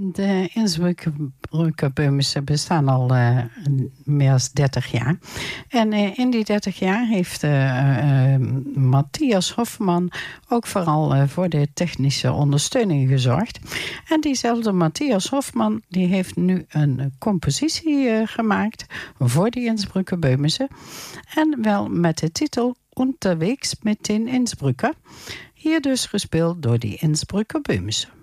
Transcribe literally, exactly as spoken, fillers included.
De Innsbrucker Böhmische bestaan al uh, meer dan dertig jaar. En uh, in die dertig jaar heeft uh, uh, Matthias Hofman ook vooral uh, voor de technische ondersteuning gezorgd. En diezelfde Matthias Hofman die heeft nu een compositie uh, gemaakt voor die Innsbrucker Böhmische. En wel met de titel Unterwegs mit den Innsbrucker. Hier dus gespeeld door die Innsbrucker Böhmische.